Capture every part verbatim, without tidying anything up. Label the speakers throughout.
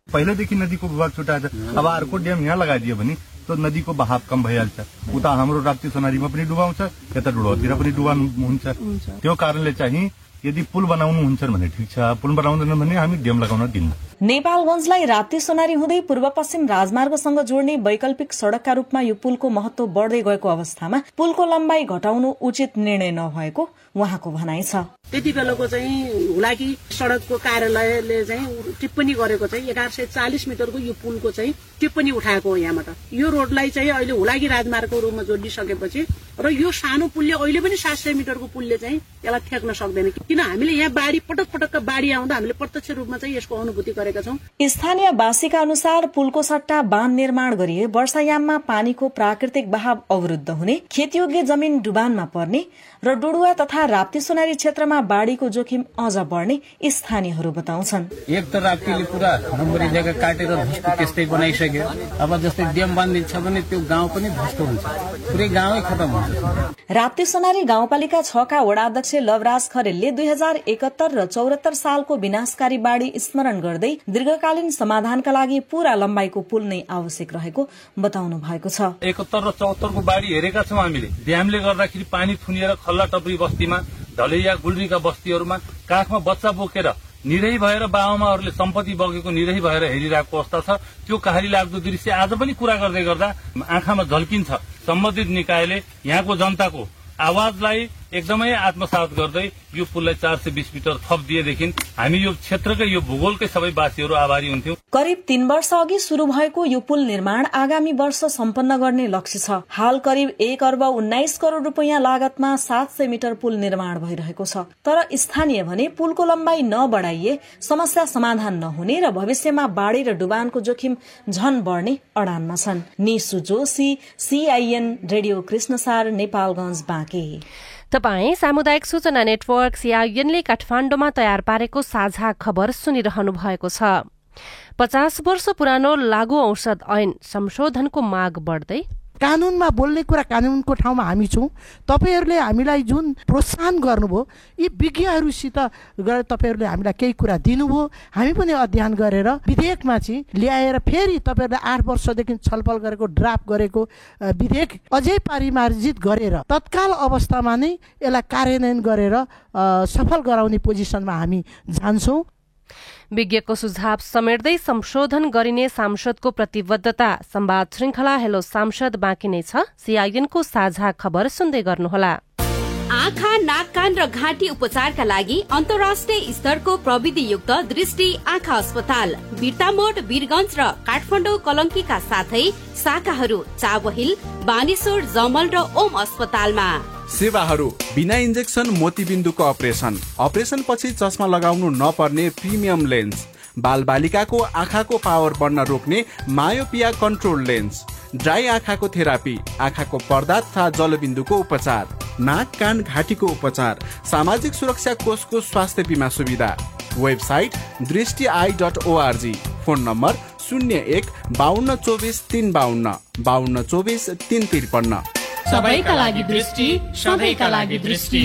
Speaker 1: पहिलेदेखि नदीको भूभाग छुट्याएको छ। अब अर्को ड्याम यहाँ लगाइदियो भने तो नदीको बहाव कम भइहाल्छ। उता हाम्रो राप्ती सोनारीमा पनि डुबाउँछ, यता डुडोतिर पनि डुबाउनु हुन्छ। त्यो कारणले चाहिँ यदि पुल बनाउनुहुन्छ भने ठिक छ, पुल बनाउँदैन भने हामी ड्याम लगाउन दिन्न।
Speaker 2: नेपालगञ्जलाई राप्ती सोनारी हुँदै पूर्व पश्चिम राजमार्गसँग जोड्ने वैकल्पिक सड़कका रूपमा यो पुलको महत्व बढ्दै गएको अवस्थामा पुलको लम्बाई घटाउनु उचित निर्णय नभएको उहाँको भनाइ छ।
Speaker 3: त्यति बेलाको चाहिँ हुलाकी सड़कको कार्यालयले चाहिँ टिप्पणी गरेको चाहिँ एघार सय चालिस मिटरको यो पुलको चाहिँ टिप्पणी उठाएको हो यहाँबाट। यो रोडलाई चाहिँ अहिले हुलाकी राजमार्गको रूपमा जोडिसकेपछि र यो सानो पुलले अहिले पनि सात सय मिटरको पुलले चाहिँ यसलाई ठेक्न सक्दैन, किन हामीले यहाँ बाढी पटक पटक बाढी आउँदा हामीले प्रत्यक्ष रूपमा चाहिँ यसको अनुभूति गरेका छौं।
Speaker 2: स्थानीय वासीका अनुसार पुलको सट्टा बाँध निर्माण गरिए वर्षायाममा पानीको प्राकृतिक बहाव अवरुद्ध हुने, खेतयोग्य जमिन डुबानमा पर्ने र डुडुवा तथा राप्ती सोनारी क्षेत्रमा बाढीको जोखिम अझ बढ्ने स्थानीयहरू बताउँछन्।
Speaker 4: एक त राप्तीले पुरा नम्बरी जग्गा काटेर ध्वस्त त्यस्तै बनाइसक्यो। अब जस्तै ड्याम बाँधिन्छ भने त्यो गाउँ पनि ध्वस्त हुन्छ, पुरै गाउँै खतम हुन्छ।
Speaker 2: राप्ती सोनारी गाउँपालिका छ का वडा अध्यक्ष लवराज खरेलले दुई हजार एकहत्तर र चौरात्तर सालको विनाशकारी बाढ़ी स्मरण गर्दै दीर्घकालीन समाधानका लागि पूरा लम्बाइको पुल नै आवश्यक रहेको बताउनु भएको छ।
Speaker 5: एकहत्तर र चौहत्तरको बाढ़ी हेरेका छौं हामीले। ड्यामले गर्दाखेरि पानी थुनिएर खल्ला टपरी बस्तीमा, ढलैया गुल्मीका बस्तीहरूमा काखमा बच्चा बोकेर निरही भएर बाबामाहरूले सम्पत्ति बगेको निरही भएर हेरिरहेको अवस्था छ। त्यो कहाली लाग्दो दृश्य आज पनि कुरा गर्दै गर्दा आँखामा झल्किन्छ। सम्बन्धित निकायले यहाँको जनताको आवाजलाई एकदमै आत्मसात गर्दै यो पुललाई चार सय बीस मिटर थप दिएदेखि हामी यो क्षेत्रकै यो भूगोलकै सबै वासीहरू आभारी हुन्थ्यौं।
Speaker 2: करिब तीन वर्ष अघि शुरू भएको यो पुल निर्माण आगामी वर्ष सम्पन्न गर्ने लक्ष्य छ। हाल करिब एक अर्ब उन्नाइस करोड़ रूपियाँ लागतमा सात सय मिटर पुल निर्माण भइरहेको छ। तर स्थानीय भने पुलको लम्बाई नबढाइए समस्या समाधान नहुने र भविष्यमा बाढ़ी र डुबानको जोखिम झन बढ्ने अडानमा छन्। निसु जोशी, सीआईएन रेडियो कृष्णसार, नेपालगञ्ज, बाँके।
Speaker 6: तपाई सामुदायिक सूचना नेटवर्क सीआईएनले काठमाडौँमा तयार पारेको साझा खबर सुनिरहनु भएको छ। पचास वर्ष पुरानो लागू औषध ऐन संशोधनको माग बढ्दै
Speaker 7: कानूनमा बोल्ने कुरा कानूनको ठाउँमा हामी छौं। तपाईहरुले हामीलाई जुन प्रोत्साहन गर्नुभयो, यी विज्ञहरूसित गएर तपाईहरुले हामीलाई केही कुरा दिनुभयो, हामी पनि अध्ययन गरेर विधेयकमा चाहिँ ल्याएर फेरि तपाईहरुले आठ वर्षदेखि छलफल गरेको ड्राफ्ट गरेको विधेयक अझै पारिमार्जित गरेर तत्काल अवस्थामा नै यसलाई कार्यान्वयन गरेर सफल गराउने पोजिसनमा हामी जान्छौं।
Speaker 6: विज्ञको सुझाव समेट्दै संशोधन गरिने सांसदको प्रतिबद्धता। संवाद श्रृंखला हेलो सांसद बाँकी नै छ। सीआईएनको साझा खबर सुन्दै गर्नुहोला।
Speaker 8: आँखा, नाक, कान र घाँटी उपचारका लागि अन्तर्राष्ट्रिय स्तरको प्रविधियुक्त दृष्टि आँखा अस्पताल बिर्तामोड, वीरगञ्ज र काठमाडौँ कलंकीका साथै शाखाहरू चावहिल, बानेश्वर, जमल र ओम अस्पतालमा।
Speaker 9: सेवाहरू बिना इन्जेक्सन मोतीबिन्दुको अपरेसन, अपरेसन पछि चस्मा लगाउनु नपर्ने प्रिमियम लेन्स, बाल बालिकाको आँखाको पावर बढ्न रोक्ने मायोपिया कन्ट्रोल लेन्स, ड्राई आँखाको थेरापी, आँखाको पर्दा तथा जलबिन्दुको उपचार, नाक, कान, घाँटीको उपचार, सामाजिक सुरक्षा कोषको स्वास्थ्य बीमा सुविधा। वेबसाइट दृष्टि I dot ORG. Phone number शून्य एक बाहन्न चौबिस तीन बाहन्न बाहन्न चौबिस तीन त्रिपन्न।
Speaker 10: सबैका लागि दृष्टि, सबैका लागि दृष्टि।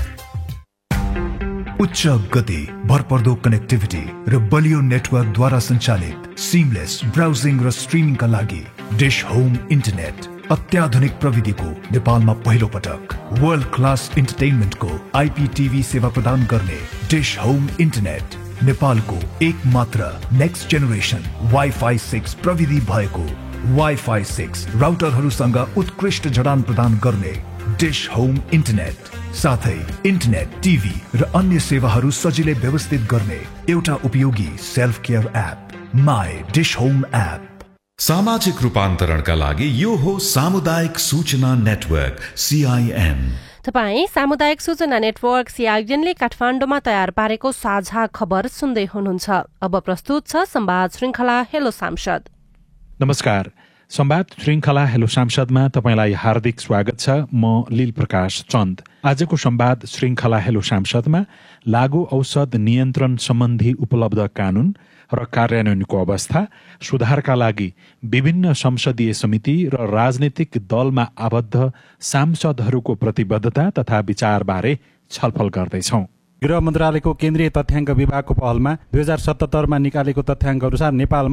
Speaker 11: उच्च गति, भरपर्दो कनेक्टिभिटी र बलियो नेटवर्कद्वारा सञ्चालित सिमलेस ब्राउजिङ र स्ट्रिमिङका लागि डिश होम इन्टरनेट। अत्याधुनिक प्रविधिको नेपालमा पहिलो पटक वर्ल्ड क्लास इन्टरटेनमेन्टको आइपीटीभी सेवा प्रदान गर्ने डिश होम इन्टरनेट नेपालको एक मात्र नेक्स्ट जेनेरेसन वाइफाई सिक्स प्रविधि भएको वाइफाई सिक्स राउटरहरूसँग उत्कृष्ट जडान प्रदान गर्ने डिश होम इन्टरनेट, साथै इन्टरनेट, टिभी र अन्य सेवाहरू सजिलै व्यवस्थित गर्ने एउटा उपयोगी self care app my dish home app.
Speaker 12: सामाजिक रूपान्तरणका लागि यो हो सामुदायिक सूचना नेटवर्क सीआईएन।
Speaker 6: तपाई सामुदायिक सूचना नेटवर्क सीआईएनले काठमाडौँमा तयार पारेको साझा खबर सुन्दै हुनुहुन्छ। अब प्रस्तुत छ संवाद श्रृंखला हेलो सांसद।
Speaker 13: नमस्कार, संवाद श्रृंखला हेलो सांसदमा तपाईलाई हार्दिक स्वागत छ। म लील प्रकाश चन्द। आजको संवाद श्रृंखला हेलो सांसदमा लागू औषध नियन्त्रण सम्बन्धी उपलब्ध कानून र कार्यान्वयनको अवस्था, सुधारका लागि विभिन्न संसदीय समिति र राजनीतिक दलमा आबद्ध सांसदहरूको प्रतिबद्धता तथा विचारबारे छलफल गर्दैछौं।
Speaker 14: गृह मन्त्रालयको केन्द्रीय तथ्याङ्क विभागको पहलमा दुई हजार सतहत्तरमा निकालेको तथ्याङ्क अनुसार नेपालमा